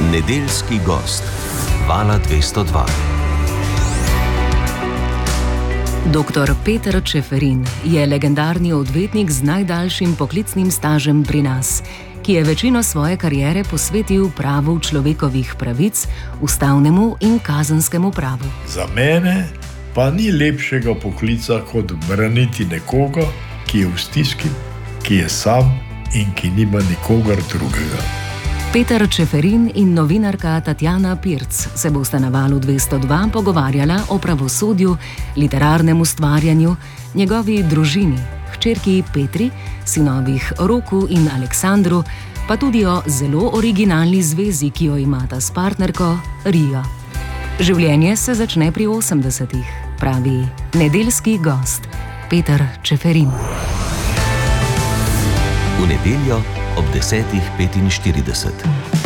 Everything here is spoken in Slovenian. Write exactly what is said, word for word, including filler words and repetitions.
Nedeljski gost Vala dvesto dva. doktor Peter Čeferin je legendarni odvetnik z najdaljšim poklicnim stažem pri nas, ki je večino svoje kariere posvetil pravu človekovih pravic, ustavnemu in kazenskemu pravu. Za mene pa ni lepšega poklica kot braniti nekoga, ki je v stiski, ki je sam in ki nima nikogar drugega. Peter Čeferin in novinarka Tatjana Pirc se bosta na Valu dvesto dva pogovarjala o pravosodju, literarnem ustvarjanju, njegovi družini, hčerki Petri, sinovih Roku in Aleksandru, pa tudi o zelo originalni zvezi, ki jo imata s partnerko Rijo. Življenje se začne pri osemdesetih, pravi nedeljski gost Peter Čeferin. V nedeljo ob desetih petinštirideset.